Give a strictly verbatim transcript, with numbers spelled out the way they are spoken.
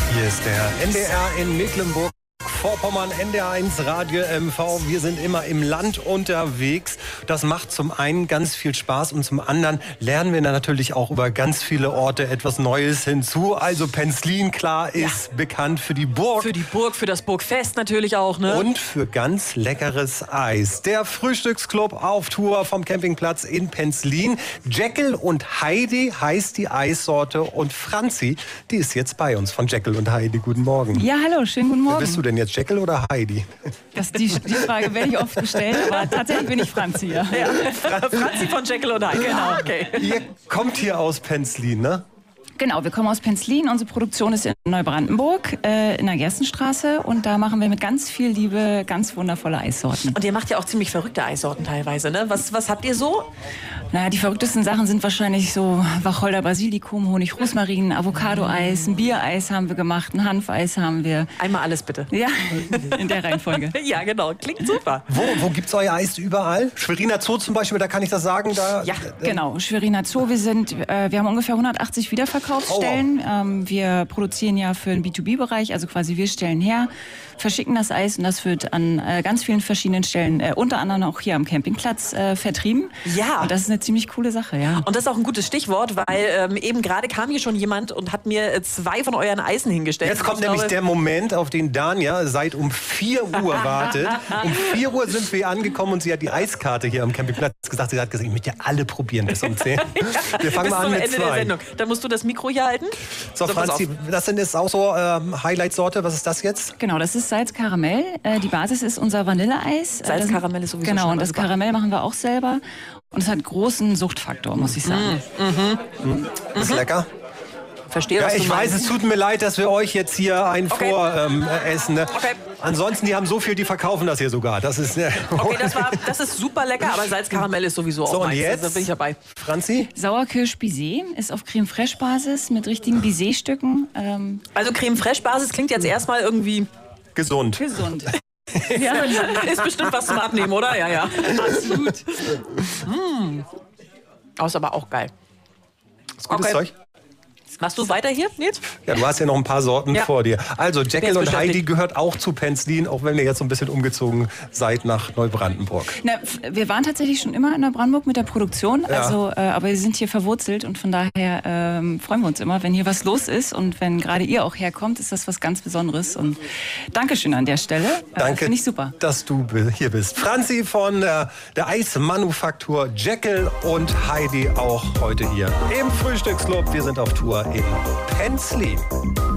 Hier ist der N D R in Mecklenburg-Vorpommern, N D R eins Radio M V. Wir sind immer im Land unterwegs. Das macht zum einen ganz viel Spaß und zum anderen lernen wir dann natürlich auch über ganz viele Orte etwas Neues hinzu. Also Penzlin, klar, ist ja bekannt für die Burg. Für die Burg, für das Burgfest natürlich auch, ne? Und für ganz leckeres Eis. Der Frühstücksclub auf Tour vom Campingplatz in Penzlin. Jekyll und Heidi heißt die Eissorte und Franzi, die ist jetzt bei uns von Jekyll und Heidi. Guten Morgen. Ja, hallo, schönen guten Morgen. Wer bist du denn jetzt, Jekyll oder Heidi? Das, die, die Frage werde ich oft gestellt, aber tatsächlich bin ich Franzi, ja. Ja, Franzi von Jekyll und Heidi, genau. Okay. Ihr kommt hier aus Penzlin, ne? Genau, wir kommen aus Penzlin. Unsere Produktion ist in Neubrandenburg, äh, in der Gerstenstraße. Und da machen wir mit ganz viel Liebe ganz wundervolle Eissorten. Und ihr macht ja auch ziemlich verrückte Eissorten teilweise, ne? Was, was habt ihr so? Naja, die verrücktesten Sachen sind wahrscheinlich so Wacholder, Basilikum, Honig, Rosmarin, Avocado-Eis, ein Biereis haben wir gemacht, ein Hanfeis haben wir. Einmal alles bitte. Ja, in der Reihenfolge. Ja, genau. Klingt super. Wo, wo gibt's euer Eis überall? Schweriner Zoo zum Beispiel, da kann ich das sagen. Da, ja, genau. Schweriner Zoo. Wir, sind, äh, wir haben ungefähr hundertachtzig Wiederverkaufsstellen. Oh, wow. ähm, wir produzieren ja für den B zwei B-Bereich, also quasi wir stellen her, verschicken das Eis und das wird an äh, ganz vielen verschiedenen Stellen, äh, unter anderem auch hier am Campingplatz, äh, vertrieben. Ja. Und das ist eine ziemlich coole Sache, ja. Und das ist auch ein gutes Stichwort, weil ähm, eben gerade kam hier schon jemand und hat mir äh, zwei von euren Eisen hingestellt. Jetzt kommt ich nämlich glaube, der Moment, auf den Dania seit um vier Uhr wartet. Um vier Uhr sind wir angekommen und sie hat die Eiskarte hier am Campingplatz gesagt. Sie hat gesagt, ich möchte alle probieren bis um zehn. Wir fangen bis mal an zum mit Ende zwei. der Sendung. Dann musst du das Mikro hier halten. So, So, pass Franzi, das sind jetzt auch so ähm, Highlight-Sorte. Was ist das jetzt? Genau, das ist Salzkaramell. Äh, die Basis ist unser Vanilleeis. Salzkaramell ist sowieso Genau, schon und das super. Karamell machen wir auch selber. Und es hat großen Suchtfaktor, muss ich sagen. Mhm. Mhm. Ist lecker. Verstehe, Ja, was du ich meinst. weiß, es tut mir leid, dass wir euch jetzt hier ein Okay. voressen. Ähm, essen, ne? Okay. Ansonsten, die haben so viel, die verkaufen das hier sogar. Das ist, ne? Okay, das, war, das ist super lecker, aber Salzkaramell ist sowieso auch So, und meins. jetzt? Da bin ich dabei. Franzi? Sauerkirsch-Bisee ist auf Creme Fraiche-Basis mit richtigen Bisee-Stücken. Ähm, Also Creme Fraiche Basis klingt jetzt erstmal irgendwie Gesund. gesund. ja, ist bestimmt was zum Abnehmen, oder? Ja, ja. Absolut. Mm. Oh, ist aber auch geil. Ist gutes Okay. Zeug? Machst du weiter hier, Nils? Ja, du hast ja noch ein paar Sorten Ja. vor dir. Also Jekyll Wer ist und Heidi beschäftigt? gehört auch zu Penzlin, auch wenn ihr jetzt so ein bisschen umgezogen seid nach Neubrandenburg. Na, f- wir waren tatsächlich schon immer in Neubrandenburg mit der Produktion, Ja. also, äh, aber wir sind hier verwurzelt und von daher ähm, freuen wir uns immer, wenn hier was los ist und wenn gerade ihr auch herkommt, ist das was ganz Besonderes und Dankeschön an der Stelle. Äh, Danke, Finde ich super. dass du be- hier bist. Franzi von äh, der Eismanufaktur Jekyll und Heidi auch heute hier im Frühstücksclub. Wir sind auf Tour in Penzlin.